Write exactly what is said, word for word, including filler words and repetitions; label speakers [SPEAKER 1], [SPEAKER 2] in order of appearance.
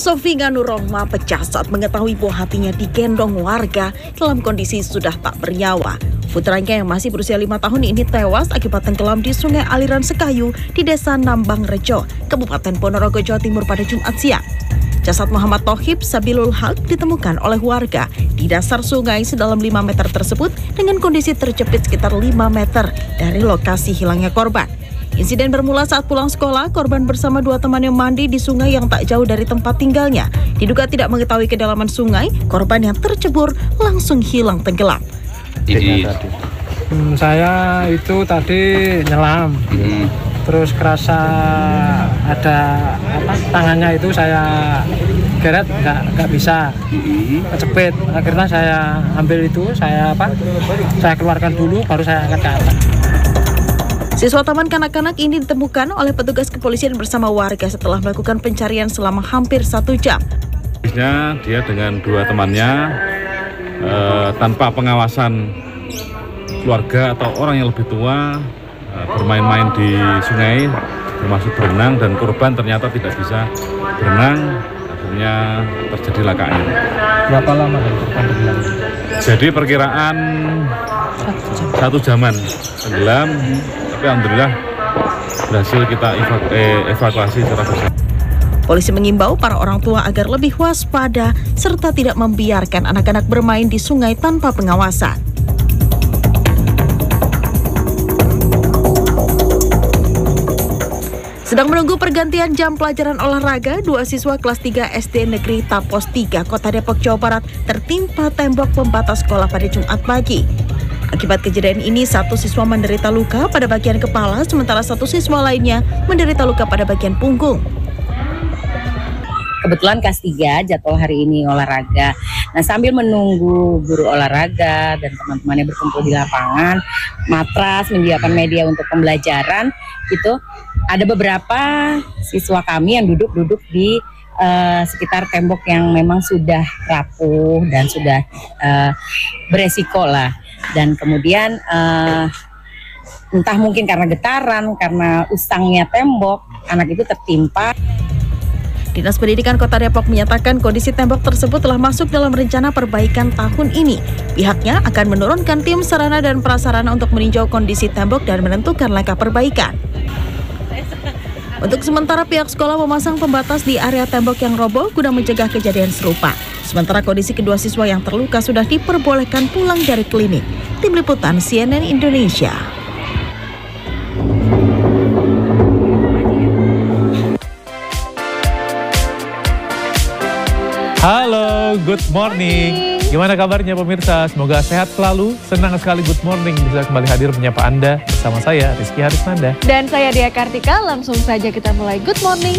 [SPEAKER 1] Sofinga Nurrohma pecah saat mengetahui bahwa hatinya digendong warga dalam kondisi sudah tak bernyawa. Putranya yang masih berusia lima tahun ini tewas akibat tenggelam di sungai aliran Sekayu di Desa Nambang Rejo, Kabupaten Ponorogo, Jawa Timur pada Jumat siang. Jasad Muhammad Thohib Sabilul Haq ditemukan oleh warga di dasar sungai sedalam lima meter tersebut dengan kondisi terjepit sekitar lima meter dari lokasi hilangnya korban. Insiden bermula saat pulang sekolah, korban bersama dua temannya mandi di sungai yang tak jauh dari tempat tinggalnya. Diduga tidak mengetahui kedalaman sungai, korban yang tercebur langsung hilang tenggelam.
[SPEAKER 2] Jadi hmm, saya itu tadi nyelam, hmm. terus kerasa ada apa tangannya itu saya geret nggak nggak bisa, hmm. kecepit. Akhirnya saya ambil itu, saya apa? Saya keluarkan dulu, baru saya angkat ke atas.
[SPEAKER 1] Siswa taman kanak-kanak ini ditemukan oleh petugas kepolisian bersama warga setelah melakukan pencarian selama hampir satu jam.
[SPEAKER 3] Dia dengan dua temannya eh, tanpa pengawasan keluarga atau orang yang lebih tua eh, bermain-main di sungai, termasuk berenang, dan korban ternyata tidak bisa berenang, akhirnya terjadi laka air.
[SPEAKER 2] Berapa lama dari korban tenggelam?
[SPEAKER 3] Jadi perkiraan satu jaman tenggelam. Tapi alhamdulillah berhasil kita evaku eh, evakuasi secara bersama.
[SPEAKER 1] Polisi mengimbau para orang tua agar lebih waspada serta tidak membiarkan anak-anak bermain di sungai tanpa pengawasan. Sedang menunggu pergantian jam pelajaran olahraga, dua siswa kelas tiga S D Negeri Tapos tiga, Kota Depok, Jawa Barat tertimpa tembok pembatas sekolah pada Jumat pagi. Akibat kejadian ini, satu siswa menderita luka pada bagian kepala, sementara satu siswa lainnya menderita luka pada bagian punggung.
[SPEAKER 4] Kebetulan kelas tiga jadwal hari ini olahraga. Nah, sambil menunggu guru olahraga dan teman-temannya berkumpul di lapangan, matras, menyediakan media untuk pembelajaran, itu ada beberapa siswa kami yang duduk-duduk di uh, sekitar tembok yang memang sudah rapuh dan sudah uh, beresiko lah. Dan kemudian uh, entah mungkin karena getaran, karena usangnya tembok, anak itu tertimpa.
[SPEAKER 1] Dinas Pendidikan Kota Depok menyatakan kondisi tembok tersebut telah masuk dalam rencana perbaikan tahun ini. Pihaknya akan menurunkan tim sarana dan prasarana untuk meninjau kondisi tembok dan menentukan langkah perbaikan. Untuk sementara pihak sekolah memasang pembatas di area tembok yang roboh guna mencegah kejadian serupa. Sementara kondisi kedua siswa yang terluka sudah diperbolehkan pulang dari klinik. Tim Liputan C N N Indonesia.
[SPEAKER 5] Halo, good morning. Gimana kabarnya pemirsa? Semoga sehat selalu. Senang sekali Good Morning bisa kembali hadir menyapa Anda bersama saya Rizky Harisnanda.
[SPEAKER 6] Dan saya Dia Kartika. Langsung saja kita mulai Good Morning.